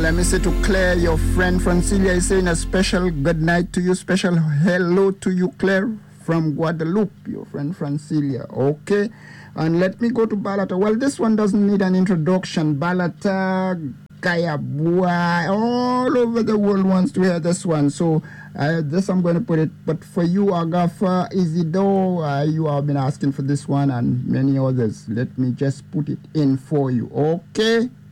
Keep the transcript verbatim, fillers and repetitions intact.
let me say to Claire, your friend Francilia is saying a special good night to you, special hello to you, Claire, from Guadeloupe, your friend Francilia. Okay, and let me go to Balata. Well, this one doesn't need an introduction. Balata, Kayabua, all over the world wants to hear this one. So uh, this I'm going to put it. But for you, Agafa, Isidore, uh, you have been asking for this one and many others. Let me just put it in for you. Okay.